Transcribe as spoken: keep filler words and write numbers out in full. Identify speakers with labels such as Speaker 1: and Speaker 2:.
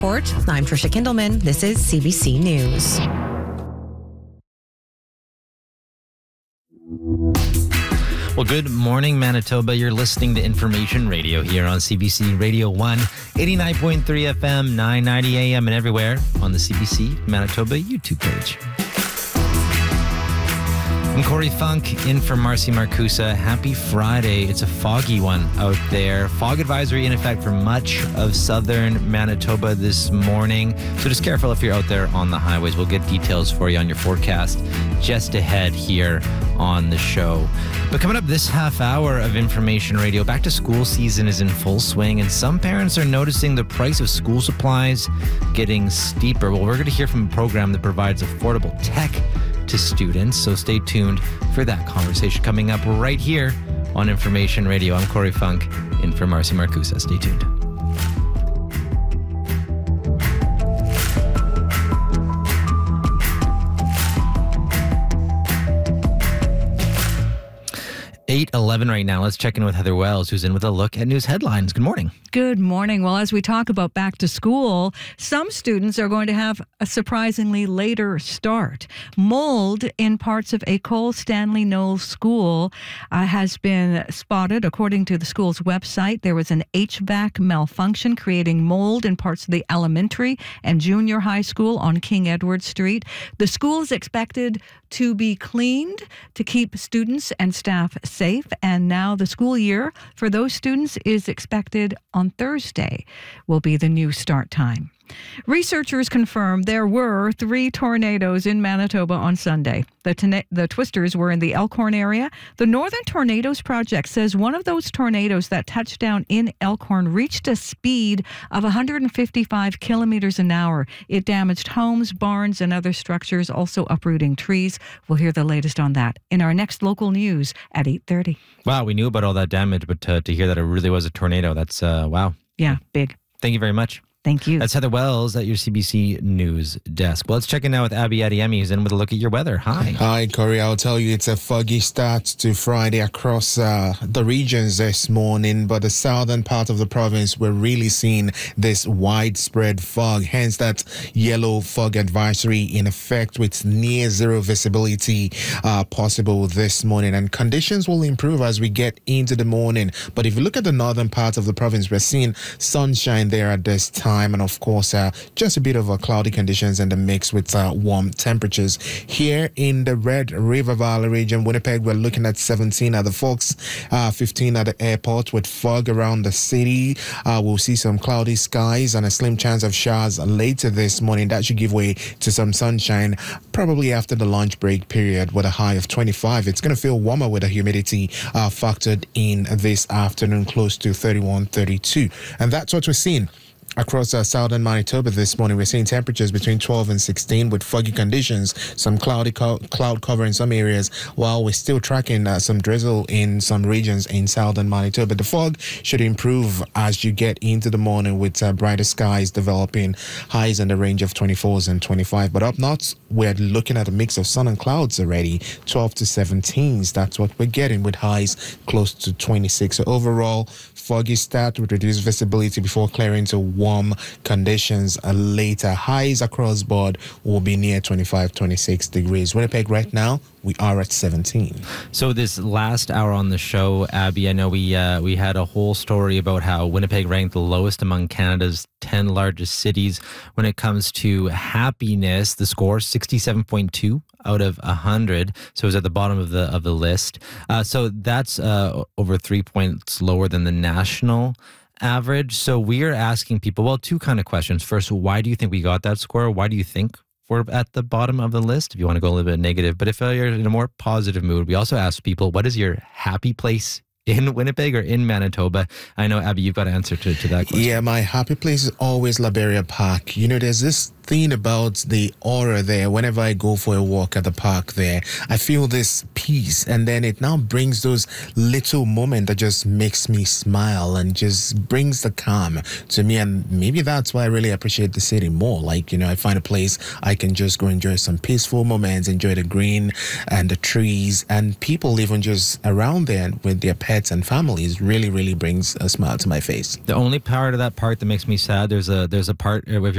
Speaker 1: I'm Trisha Kindleman. This is C B C News.
Speaker 2: Well, good morning, Manitoba. You're listening to Information Radio here on C B C Radio one, eighty-nine point three F M, nine ninety A M, and everywhere on the C B C Manitoba YouTube page. I'm Corey Funk, in for Marcy Marcusa. Happy Friday. It's a foggy one out there. Fog advisory in effect for much of southern Manitoba this morning. So just careful if you're out there on the highways. We'll get details for you on your forecast just ahead here on the show. But coming up this half hour of Information Radio, back to school season is in full swing, and some parents are noticing the price of school supplies getting steeper. Well, we're going to hear from a program that provides affordable tech to students, so stay tuned for that conversation coming up right here on Information Radio. I'm Corey Funk, in for Marcy Marcusa. Stay tuned. eight eleven right now. Let's check in with Heather Wells, who's in with a look at news headlines. Good morning.
Speaker 3: Good morning. Well, as we talk about back to school, some students are going to have a surprisingly later start. Mold in parts of École Stanley Knowles School uh, has been spotted. According to the school's website, there was an H V A C malfunction creating mold in parts of the elementary and junior high school on King Edward Street. The school is expected to be cleaned to keep students and staff safe. And now the school year for those students is expected on Thursday will be the new start time. Researchers confirmed there were three tornadoes in Manitoba on Sunday. The, tona- the twisters were in the Elkhorn area. The Northern Tornadoes Project says one of those tornadoes that touched down in Elkhorn reached a speed of one hundred fifty-five kilometers an hour. It damaged homes, barns, and other structures, also uprooting trees. We'll hear the latest on that in our next local news at eight thirty.
Speaker 2: Wow, we knew about all that damage, but to, to hear that it really was a tornado, that's, uh, wow.
Speaker 3: Yeah, big.
Speaker 2: Thank you very much.
Speaker 3: Thank you.
Speaker 2: That's Heather Wells at your C B C News desk. Well, let's check in now with Abby Adiemi, who's in with a look at your weather. Hi.
Speaker 4: Hi, Corey. I'll tell you, it's a foggy start to Friday across uh, the regions this morning, but the southern part of the province, we're really seeing this widespread fog, hence that yellow fog advisory in effect with near zero visibility uh, possible this morning. And conditions will improve as we get into the morning. But if you look at the northern part of the province, we're seeing sunshine there at this time. And of course, uh, just a bit of uh, cloudy conditions in the mix with uh, warm temperatures. Here in the Red River Valley region, Winnipeg, we're looking at seventeen at the Forks, uh, fifteen at the airport with fog around the city. Uh, we'll see some cloudy skies and a slim chance of showers later this morning. That should give way to some sunshine probably after the lunch break period with a high of twenty-five. It's going to feel warmer with the humidity uh, factored in this afternoon, close to thirty-one, thirty-two. And that's what we're seeing across uh, southern Manitoba this morning. We're seeing temperatures between twelve and sixteen with foggy conditions, some cloudy co- cloud cover in some areas, while we're still tracking uh, some drizzle in some regions in southern Manitoba. The fog should improve as you get into the morning with uh, brighter skies developing, highs in the range of twenty-fours and twenty-five. But up north, we're looking at a mix of sun and clouds already, twelve to seventeens. That's what we're getting with highs close to twenty-six. So overall, foggy start with reduced visibility before clearing to warm conditions uh, later. Highs across board will be near twenty-five, twenty-six degrees. Winnipeg right now, we are at seventeen.
Speaker 2: So this last hour on the show, Abby, I know we uh, we had a whole story about how Winnipeg ranked the lowest among Canada's ten largest cities when it comes to happiness. The score, sixty-seven point two out of one hundred. So it was at the bottom of the of the list. Uh, so that's uh, over three points lower than the national average. So we are asking people, well, two kind of questions. First, why do you think we got that score? Why do you think we're at the bottom of the list? If you want to go a little bit negative, but if you're in a more positive mood, we also ask people, what is your happy place in Winnipeg or in Manitoba? I know, Abby, you've got an answer to, to that question.
Speaker 4: Yeah, my happy place is always Liberia Park. You know, there's this thing about the aura there. Whenever I go for a walk at the park there, I feel this peace, and then it now brings those little moments that just makes me smile and just brings the calm to me. And maybe that's why I really appreciate the city more. Like, you know, I find a place I can just go enjoy some peaceful moments, enjoy the green and the trees, and people even just around there with their pets and families really, really brings a smile to my face.
Speaker 2: The only part of that park that makes me sad, there's a there's a part, if you're